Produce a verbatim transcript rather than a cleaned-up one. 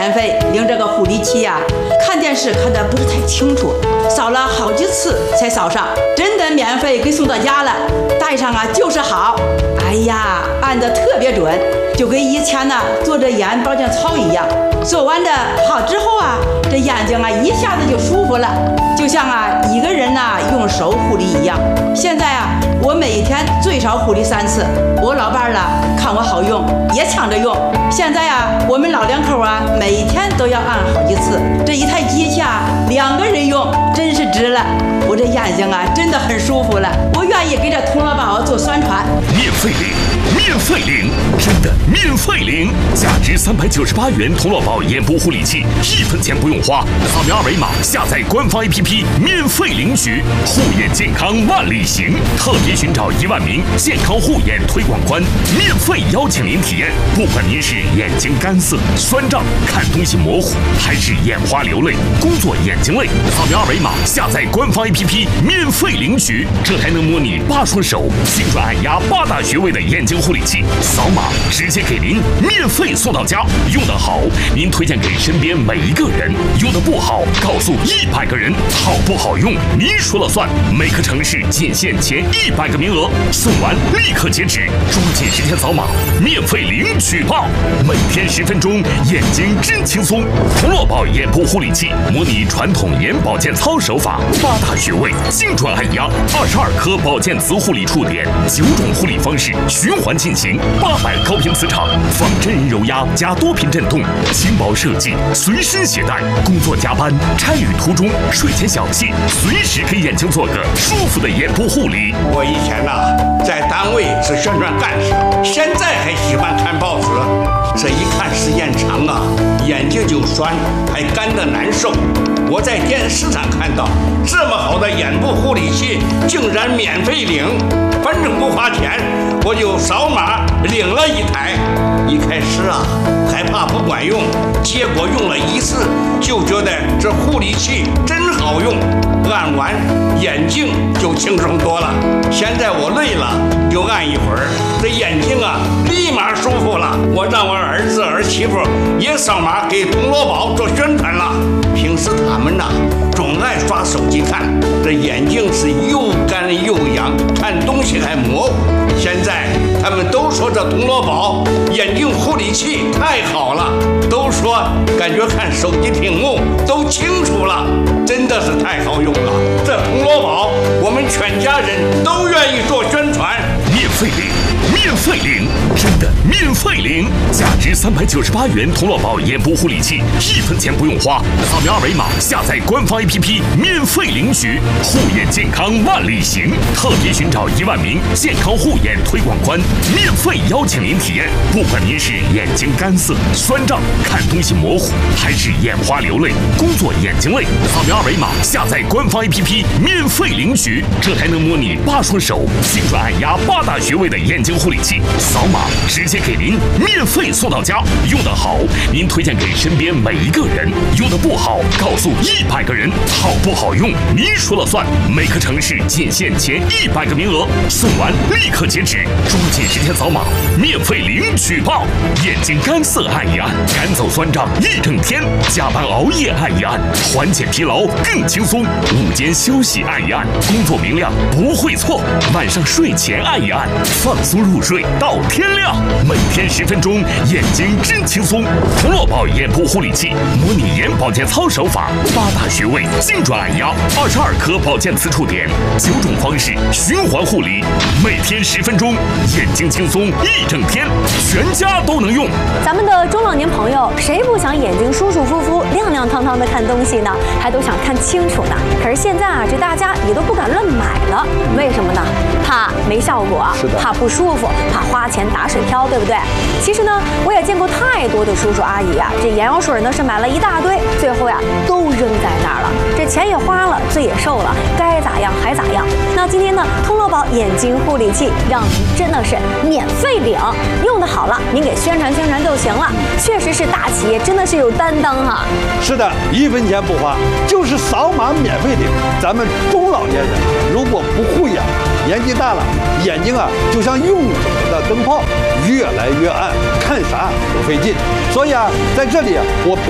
免费领这个护理器呀、啊，看电视看得不是太清楚，扫了好几次才扫上，真的免费给送到家了，戴上啊就是好。哎呀，按得特别准，就跟以前呢做这眼保健操一样。做完这好之后啊，这眼睛啊一下子就舒服了，就像啊一个人呐用手护理一样。现在啊，我每一天最少护理三次，我老伴儿了看我好用，也抢着用。现在啊，我们老两口啊，每一天都要按好几次。这一台机器啊，两个人用真是值了。我这眼睛啊，真的很舒服了。我愿意给这童乐宝做宣传。 免费领，免费领，真的免费领！价值三百九十八元童乐宝眼部护理器，一分钱不用花，扫描二维码下载官方 A P P， 免费领取。护眼健康万里行，特别寻找一万名健康护眼推广官，免费邀请您体验。不管您是眼睛干涩、酸胀、看东西模糊，还是眼花流泪、工作眼睛累，扫描二维码下载官方 A P P， 免费领取。这还能模拟八双手、精准按压八大穴位的眼睛护理器，扫码直接给您免费送到家。用得好，您推荐给身边每一个人；用得不好，告诉一百个人。好不好用，您说了算。每个城市仅限前一百个名额，送完立刻截止，抓紧时间扫码，免费领取吧！每天十分钟，眼睛真轻松。童乐宝眼部护理器模拟传统眼保健操手法，八大穴位精准按压，二十二颗保健磁护理触点，九种护理方式循环进行，八百高频磁场，仿真人揉压加多频震动，轻薄设计，随身携带。工作加班、差旅途中、睡前小憩，随时给眼睛做个舒服的眼部护理。 我以前呐、啊，在单位是宣传干事，现在还喜欢看报纸。这一看时间长啊，眼睛就酸，还干得难受。我在电视上看到这么好的眼部护理器，竟然免费领，反正不花钱，我就扫码领了一台。一开始啊，害怕不管用，结果用了一次就觉得这护理器真好用，按完眼睛就轻松多了。现在我累了就按一会儿，这眼睛啊立马舒服了。我让我儿子儿媳妇也扫码给童乐宝做宣传了。平时他们呐、啊、总爱刷手机看，这眼睛是又干又痒，看东西还模糊。现在他们都说这童乐宝眼睛护理器太好了，都说感觉看手机屏幕都清楚了，真的是太好用了。这童乐宝我们全家人都愿意做宣传。 免费领，免费领，真的免费领！价值三百九十八元童乐宝眼部护理器，一分钱不用花，扫描二维码下载官方 A P P， 免费领取。护眼健康万里行，特别寻找一万名健康护眼推广官，免费邀请您体验。不管您是眼睛干涩、酸胀、看东西模糊，还是眼花流泪、工作眼睛累，扫描二维码下载官方 A P P， 免费领取。这还能模拟八双手、精准按压八大穴位的眼睛护理器，扫码直接给您免费送到家。用得好，您推荐给身边每一个人；用得不好，告诉一百个人。好不好用，您说了算。每个城市仅限前一百个名额，送完立刻截止，抓紧时间扫码，免费领取吧！眼睛干涩按一按，赶走酸胀一整天；加班熬夜按一按，缓解疲劳更轻松；午间休息按一按，工作明亮不会错；晚上睡前按一按，放松入睡到天亮。每天十分钟，眼睛真轻松。童乐宝眼部护理器模拟眼保健操手法，八大穴位精准按压，二十二颗保健磁触点，九种方式循环护理，每天十分钟，眼睛轻松一整天，全家都能用。 咱们的中老年朋友，谁不想眼睛舒舒服服、亮亮堂堂的看东西呢？还都想看清楚呢。可是现在啊，这大家也都不敢乱买了，为什么呢？怕没效果，怕不舒服，怕花钱打水漂，对不对？其实呢，我也见过太多的叔叔阿姨啊，这眼药水呢是买了一大堆，最后呀都扔在那儿了，这钱也花了，罪也受了，该咋样还咋样。那今天呢，童乐宝眼睛护理器让您真的是免费领，用的好了，您给宣传宣传就行了。确实是大企业，真的是有担当哈。 是的，一分钱不花，就是扫码免费领。咱们中老年人如果不护眼，年纪大了，眼睛啊就像用久了的灯泡，越来越暗，看啥都费劲。所以啊，在这里啊，我